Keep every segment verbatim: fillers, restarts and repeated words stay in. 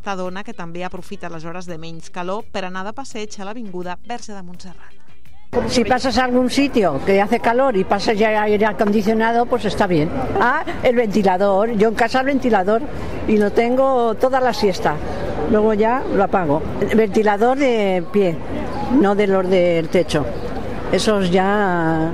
aquesta dona que també aprofita les hores de menys calor per anar de passeig a l'avinguda Verge de Montserrat. Si pasas a algún sitio que hace calor y pasas ya aire acondicionado, pues está bien. Ah, el ventilador. Yo en casa el ventilador y lo tengo toda la siesta. Luego ya lo apago. El ventilador de pie, no de los del techo. Esos ya...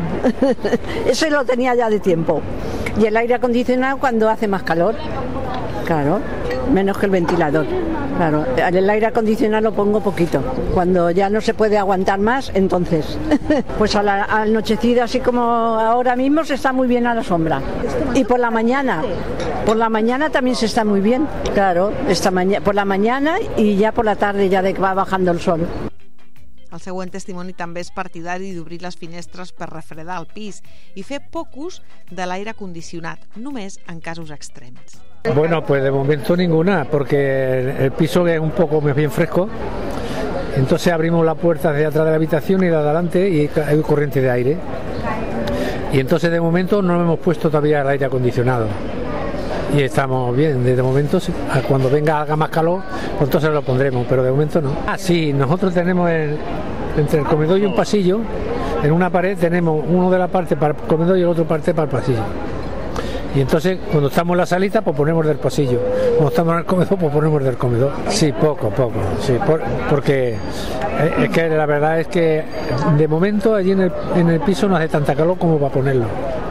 Eso lo tenía ya de tiempo. Y el aire acondicionado cuando hace más calor. Claro, menos que el ventilador. Claro, el aire acondicionado lo pongo poquito. Cuando ya no se puede aguantar más, entonces. Pues a la al anochecido, así como ahora mismo, se está muy bien a la sombra. Y por la mañana, por la mañana también se está muy bien. Claro, esta mañana, por la mañana y ya por la tarde, ya de que va bajando el sol. El següent testimoni també és partidari d'obrir les finestres per refredar el pis i fer poc ús de l'aire condicionat, només en casos extrems. Bueno, pues de momento ninguna, porque el piso es un poco más bien fresco, entonces abrimos la puerta de atrás de la habitación y de adelante y hay corriente de aire. Y entonces de momento no hemos puesto todavía el aire acondicionado. Y estamos bien, desde momento, cuando venga haga más calor, pues entonces lo pondremos, pero de momento no. Ah, sí, nosotros tenemos el, entre el comedor y un pasillo, en una pared tenemos uno de la parte para el comedor y el otro parte para el pasillo. Y entonces cuando estamos en la salita, pues ponemos del pasillo. Cuando estamos en el comedor, pues ponemos del comedor. Sí, poco, poco, sí, por, porque es que la verdad es que de momento allí en el, en el piso no hace tanta calor como para ponerlo.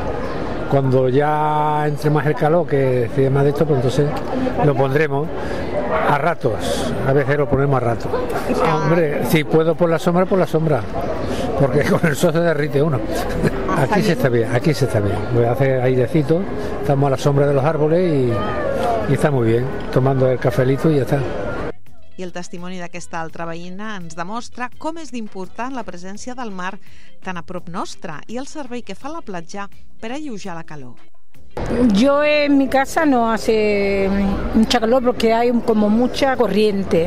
Cuando ya entre más el calor, que decide más de esto, pues entonces lo pondremos a ratos. A veces lo ponemos a ratos. Hombre, si puedo por la sombra, por la sombra. Porque con el sol se derrite uno. Aquí se está bien, aquí se está bien. Voy a hacer airecito, estamos a la sombra de los árboles y, y está muy bien, tomando el cafelito y ya está. I el testimoni d'aquesta altra veïna ens demostra com és d'important la presència del mar tan a prop nostre i el servei que fa la platja per alleujar la calor. Yo en mi casa no hace mucha calor porque hay como mucha corriente.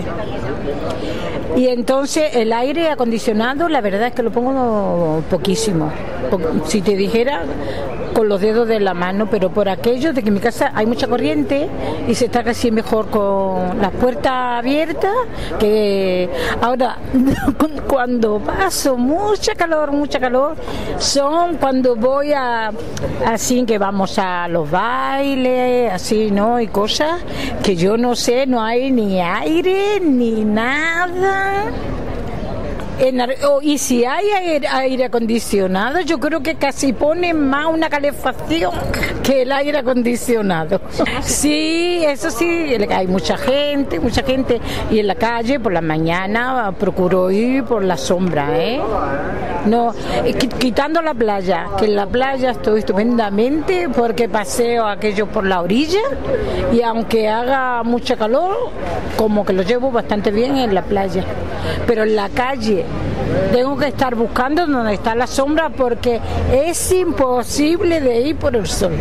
Y entonces el aire acondicionado, la verdad es que lo pongo poquísimo. Si te dijera, con los dedos de la mano, pero por aquello de que en mi casa hay mucha corriente y se está casi mejor con las puertas abiertas, que ahora cuando paso mucha calor, mucha calor, son cuando voy a, así que vamos a los bailes, así, ¿no? Y cosas que yo no sé, no hay ni aire ni nada. En, oh, y si hay aire, aire acondicionado, yo creo que casi pone más una calefacción que el aire acondicionado. Sí, eso sí, hay mucha gente, mucha gente. Y en la calle, por la mañana, procuro ir por la sombra, ¿eh? No, quitando la playa, que en la playa estoy estupendamente porque paseo aquello por la orilla y aunque haga mucha calor, como que lo llevo bastante bien en la playa. Pero en la calle tengo que estar buscando donde está la sombra porque es imposible de ir por el sol.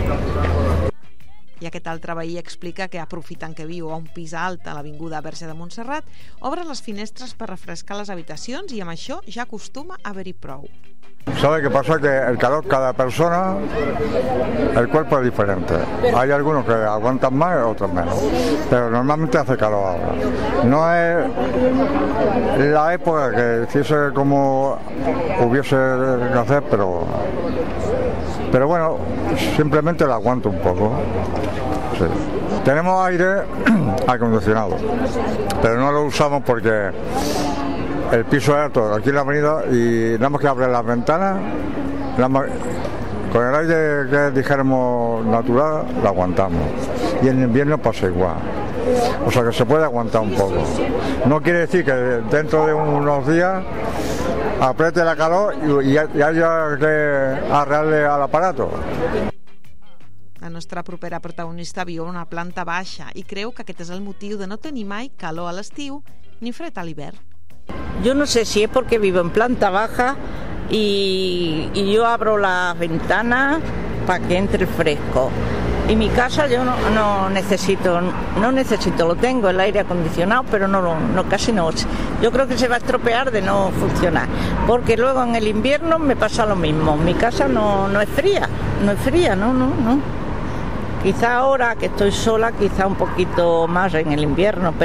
I aquest altre veí explica que, aprofitant que viu a un pis alt a l'avinguda Verge de Montserrat, obre les finestres per refrescar les habitacions i amb això ja acostuma a haver-hi prou. ¿Sabe qué pasa? Que el calor, cada persona, el cuerpo es diferente. Hay algunos que aguantan más y otros menos. Pero normalmente hace calor ahora. No es la época que hiciese como hubiese que hacer, pero, pero bueno, simplemente la aguanto un poco. Sí. Tenemos aire acondicionado, pero no lo usamos porque el piso es alto aquí en la avenida y nada más que abrir las ventanas, nada más, con el aire que dijéramos natural, lo aguantamos. Y en invierno pasa igual. O sea que se puede aguantar un poco. No quiere decir que dentro de unos días apriete la calor y, y haya que arrearle al aparato. La nostra propera protagonista viu a una planta baixa i creu que aquest és el motiu de no tenir mai calor a l'estiu ni fred a l'hivern. Yo no sé si es porque vivo en planta baja y, y yo abro las ventanas para que entre el fresco. Y mi casa yo no, no necesito, no necesito, lo tengo el aire acondicionado, pero no, no casi no. Yo creo que se va a estropear de no funcionar, porque luego en el invierno me pasa lo mismo. Mi casa no, no es fría, no es fría, no, no, no. Quizá ahora que estoy sola, quizá un poquito más en el invierno, pero